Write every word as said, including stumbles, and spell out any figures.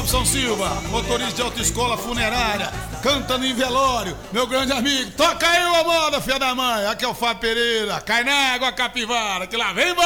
Robson Silva, motorista de autoescola funerária, canta no velório, meu grande amigo. Toca aí uma moda, filha da mãe. Aqui é o Fábio Pereira, cai na água, capivara, que lá vem.